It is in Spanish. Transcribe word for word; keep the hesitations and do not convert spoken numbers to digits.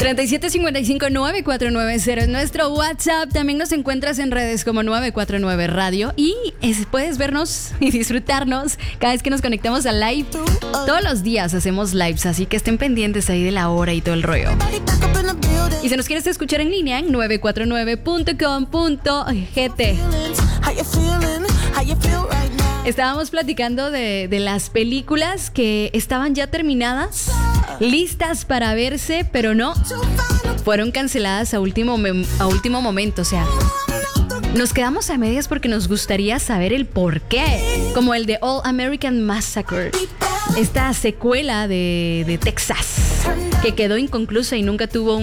treinta y siete cincuenta y cinco nueve cuatro nueve cero es nuestro WhatsApp. También nos encuentras en redes como nueve cuatro nueve Radio y es, puedes vernos y disfrutarnos cada vez que nos conectamos al live. Todos los días hacemos lives, así que estén pendientes ahí de la hora y todo el rollo. Y si nos quieres escuchar en línea en nueve cuatro nueve punto com punto g t. Estábamos platicando de, de las películas que estaban ya terminadas, listas para verse, pero no, fueron canceladas a último, a último momento. O sea, nos quedamos a medias porque nos gustaría saber el por qué. Como el de All American Massacre, esta secuela de, de Texas, que quedó inconclusa y nunca tuvo un